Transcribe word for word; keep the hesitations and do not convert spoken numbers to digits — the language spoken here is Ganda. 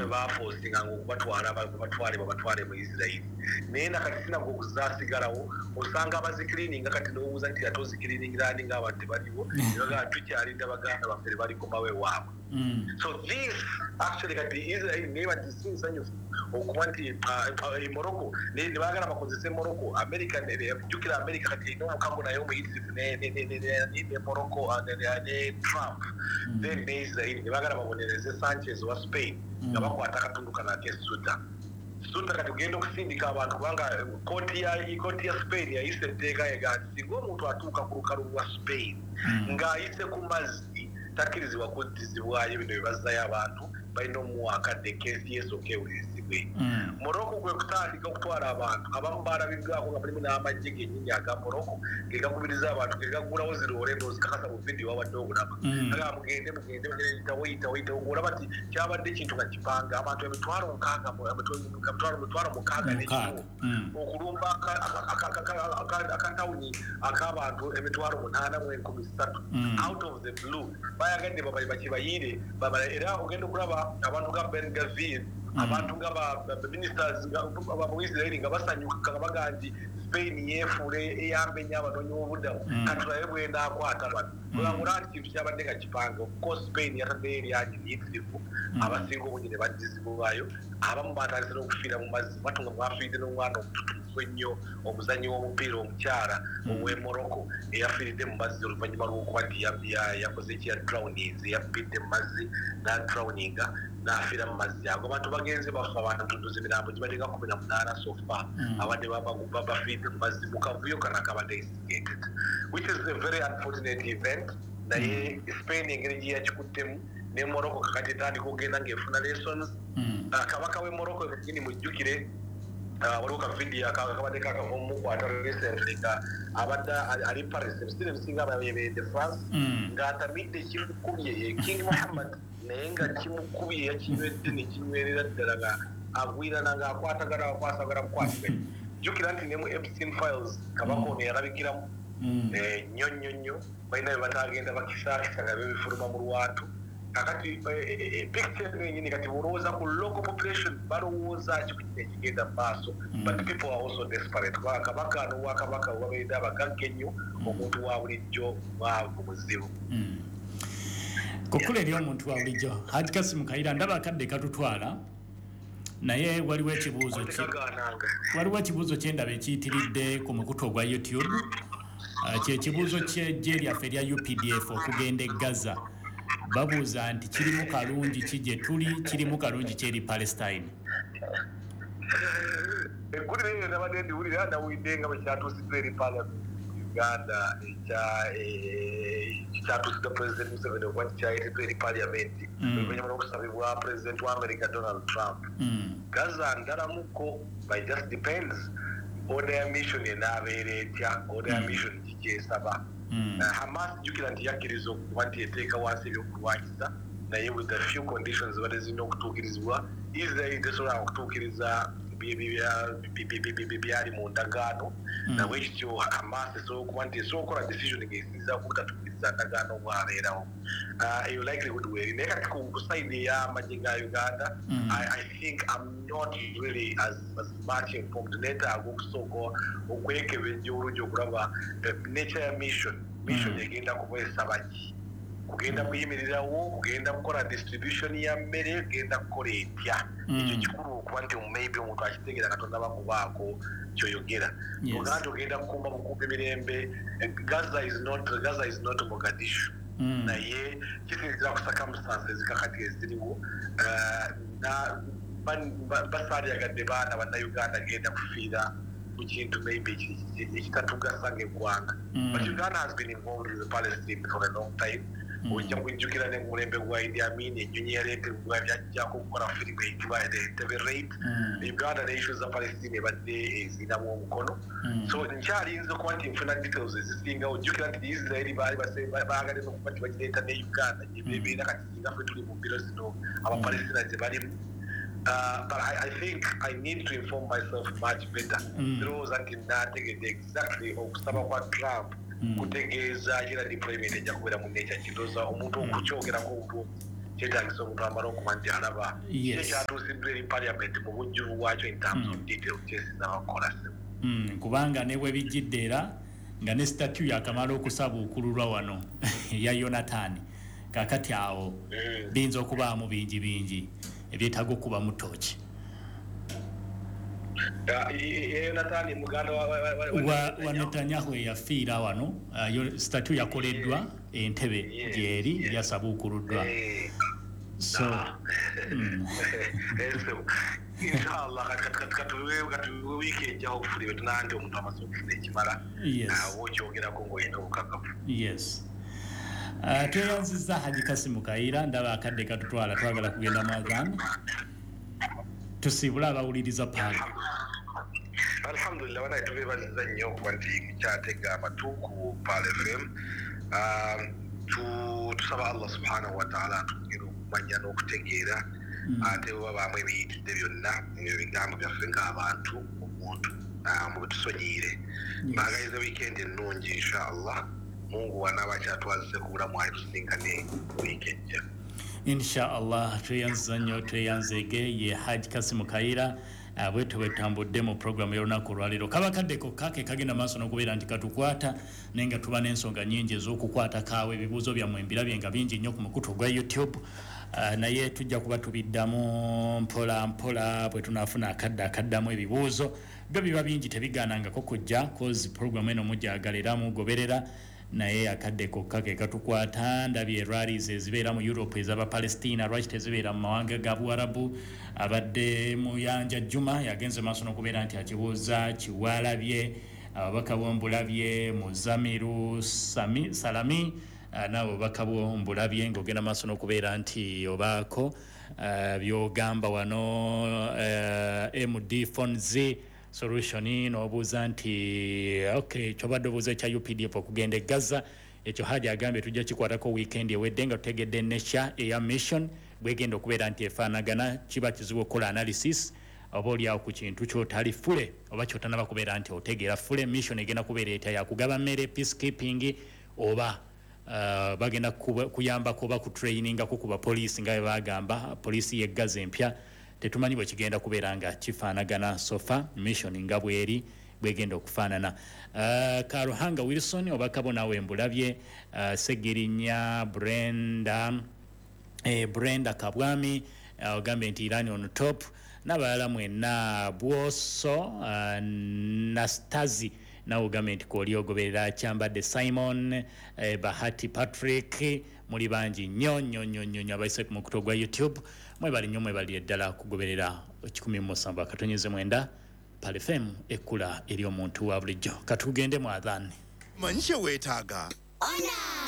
baforcinga ngokubatwala babatwale babatwale mu Israel naye nakati sinagogu zasigalawo osanga abazikilininga kati n'obuuza nti ate ozikiliningira ani ng'abantu baliwo baga tukyalinda baganda baffe baliko mawe waabwe. So this actually kati Israel neba disensanyufu okuba nti Morocco ne bagala bakozese Morocco America jukira America kati n'omukambo naye omuyitirivu ne Morocco ne Trump then ne Israel ne bagala babonereze Sanchez wa Spain nga bakwata akatundu kana ke Sudan. Sudan kati ugenda okusindika abantu kubanga koti ya koti ya Spain yayise etteeka yeganti singa omuntu atuuka ku lukalu lwa Spain ng'ayise ku mazzi takkirizibwa kuddizibwayo bino bye bazzayo abantu balina omuwakadde keesi yeesooka ewulirizibwe. Morocco kwe kutandika okutwala abantu abamu baalabiddwako nga mulimu n'amagye gennyini aga Morocco ge gakubiriza abantu ge gaggulawo ziroole n'ozikakasa mu vidiyo wawadde obulaba aga mugende mugende yitawo yitawo yitawo ng'olaba nti kyabadde kintu nga kipanga abantu emitwalo mukaaga emitwalo mukaaga n'ekimu okulumba akatawuni ak'abantu emitwalo munaana mu enkumi ssatu out of the blue bayagadde bakibayire era ogenda okulaba abantu ga Ben Gvir abantu nga ba ministers mu Israel nga basanyuka nga baga nti Spain yeefule eyambe nnyo abanoonyiboobubudamu katulabe bwenda akwata abantu olwamula nti kintu kyabadde nga kipanga ko Spain yataddeyo eryanyi liyitirivu abasinga obungi ne baddizibwayo abamu batandise n'okufiira mu mazzi batunga mwafiiridde n'omwana omututufu ennyo omuzannyi w'omupiira omukyala ow'e Morocco eyafiiridde mu mazzi oluvannyuma lw'okuba nti yakoze ekya drownings yabbidde mu mazzi n'adrowninga n'afiira mu mazzi ago abantu bagenze bafa abantu ntuzi emirambo gibadde nga kumi na munaana sofa abadde bafiiridde mu mazzi mu kavuyo kana kabadde instigated which is a very unfortunate event naye Spain engeri gye yakikuttemu ne Morocco kakati etandika okugenda ng'efuna lessons kabaka w'e Morocco ebugini mujjukire waliwo ka vidiyo akabadde kakava omukwata recently nga abadde ali Paris ebisire ebisinga abayeberedde France ng'atamidde kimukubye King Mohammed naye nga kimukubye yakinywedde ne kinywerera ddala nga agwirana ng'akwatagana akwasagala mukwataganya jjukira nti ne mu Epstein files kabaka ono yalabikiramu nnyo nnyo nnyo balina bye batagenda bakisaakisa nga bebifuluma mu lwatu kakati picture nyingine kati bulowooza ku local population balowooza kikujja ekigenda mu maaso but people are also desperate kubanga kabaka n'owakabaka wabaire abagagga ennyo omuntu wa bulijjo mwavu muzibu kokula eri omuntu wa bulijjo Hajji Kassim Kayiira ndaba akadde katutwala naye waliwo ekibuuzo waliwo ekibuuzo kyendaba ekiyitiridde ku mukutu ogwa YouTube kye kibuuzo ky'eggye lyaffe erya U P D F okugenda e Gaza babuuza nti kirimu kalungi ki gye tuli kirimu kalungi kyeri Palestine. Eggulire eyo nabadde ndiwulira nawulidde nga bwe kyatuusiddwa eri Parliament Uganda kyatuusiddwa President Museveni okuba nti kyayiiriddwa eri Parliament oluvannyuma lw'okusabibwa President wa America Donald Trump. Gaza ndalamuko by just depends order ya mission enaabeera etya order ya mission kikyesaba. Hamas jukira nti yakkiriza okuba nti eteeka wansi ebyokulwanyisa naye with a few conditions bade zirina okutuukirizibwa. Israel tesobola okutuukiriza byali mu ndagaano nawe ekityo Hamas esobola okuba nti esobola okukola decision ng'esinziira ku butatuukiriza ndagaano obwabeerawo eyo likelihood weeri naye kati ku side ey'amagye ga Uganda I think I'm not really as, as much informed neetaaga okusooka okwekebejja olungi okulaba nature ya mission mission egenda kubeesa baki kugenda kuyimirirawo kugenda kukola distribution ya mmere kugenda kukola etya ekyo kikulu okuba nti maybe omuntu akitegeera Katonda bakubaako kyoyogera ogenda tugenda kukumba bukumbi mirembe. Gaza is not Gaza is not Mogadishu naye kisinzira ku circumstances kakati eziriwo basaalyagadde baana bannayuganda genda kufiira ku kintu maybe ekitatugasa ng'eggwanga but Uganda has been involved with Palestine for a long time. Ojja kujjukira ne mu mulembe gwa Idi Amin ennyonyi yaleetebwa byajjako okukola firimu eyitibwa Entebbe Raid. Uganda ne issues za Palestine ebadde ezinamu omukono so nkyalinza okuba nti nfuna details ezisingawo. Ojjukira nti Israel baali baagala okuba nti bagireeta ne Uganda gyebeebeera kati singa ffe tuli mu mbiro zino Abapalestina gye balimu. Uh, but I, I think I need to inform myself much better. Ndowooza nti naategedde exactly okusaba kwa Trump kutegeeza era deployment ejja kubeera mu nature kindoza omuntu okukyogerako kyetagisa omuntu amala okuba nti alaba ekyatuusiddwa eri parliament mu bujjuvu bwakyo in terms of details kyesinabakola kubanga ne bwe bijjidde era nga ne statue yakamala okusabuukululwa wano ya Yonatani kakati awo biyinza okubaamu bingi bingi ebyetaaga okuba mu tooki Yonatani muganda wa Netanyahu eyafiira wano statue yakoleddwa entebe gyeri yasabuukuluddwa so inshallah kati wiiki ejjaho okufulibwe tunandi omuntu amaze okufuna ekimala wokyogerako ng'olina obukakafu yes tweyanziza Haji Kasimu Kaira ndaba akadde katutwala twagala kugenda mu adhan tusiibula abawuliriza paali alhamdulillah banaye tubeebaziza nnyo okuba nti kyatega amatu ku Paal F M tusaba Allah subhanahu wa ta'ala atugire okumanya n'okutegeera ate bwe babaamu ebiyitidde byonna ebyo bigambo byaffe ng'abantu omuntu mu betusonyiire mbaagaliza wiikendi ennungi inshallah Mungu wanaaba kyatwazise ku bulamu ali tusisinkane wiiki ejja inshallah tweyanziza nnyo tweyanzege ye Haji Kasimu Kaira bwetu bwetambudde mu programu y'olunaku olwaleero kaba kaddeko kake kagenda maaso n'okubeera nti katukwata naye nga tuba n'ensonga nnyingi ez'okukwata kaawe ebibuuzo byammwe mbirabye nga bingi nnyo ku mukutu gwa YouTube naye tujja kuba tubiddamu mpola mpola bwe tunaafuna akadde akaddamu ebibuuzo byo biba bingi tebigaanangako kujja kozi programu eno mujjagala era mugoberera naye akadde kokka ke katukwata ndabye rallies ezibeera mu Europe ez'Abapalestina lwaki tezibeera mu mawanga ga Buarabu abadde mu Yanja Juma yagenze maaso n'okubeera nti akibuuza Kiwalabye ababaka b'Ombulabye Muzamiru Sami Salami nabo babaka b'Ombulabye ng'ogenda maaso n'okubeera nti obaako byogamba wano M D Phones solution n'obuuza nti okay kyobadde obuuza ekya U P D F okugenda e Gaza ekyo Haji agambye tujja kikwatako weekend ewedde nga tutegedde Nesha eya mission bwegenda okubeera nti efaanagana kiba kizibu okukola analysis oba oliawo ku kintu kyotali fule oba kyotanaba kubeera nti otegeera fule mission egenda kubeera eta yakugaba mmere peacekeeping oba uh, bagenda kuyambako oba ku traininga ku kuba police nga bagamba police ye Gaza empya tetumanyi bwe kigenda kubeera nga kifaanagana sofa mission nga bweri bwegenda okufaanana uh, Karuhanga Wilson obakabo nawe mbulabye uh, Segirinya Brenda eh, Brenda Kabwami uh, ogambe nti Iran on top n'abalala mwenna Bwoso uh, Nastazi nawe ogambe nti kooli ogoberera Kyambadde Simon eh, Bahati Patrick muli bangi nnyo nnyo nnyo nnyo abayise ku mukutu gwa YouTube mwebali nnyo mwebali eddala kugoberera kikumi mu musanvu akatonyeze mwenda Paal F M ekkula eri omuntu wa bulijjo katugende mu adhan manyishe weetaaga